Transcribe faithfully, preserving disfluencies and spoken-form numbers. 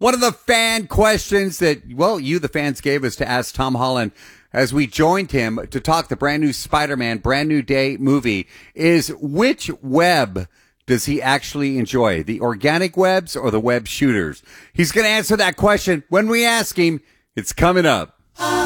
One of the fan questions that, well, you, the fans, gave us to ask Tom Holland as we joined him to talk the brand new Spider-Man, brand new day movie is which web does he actually enjoy? The organic webs or the web shooters? He's going to answer that question when we ask him. It's coming up.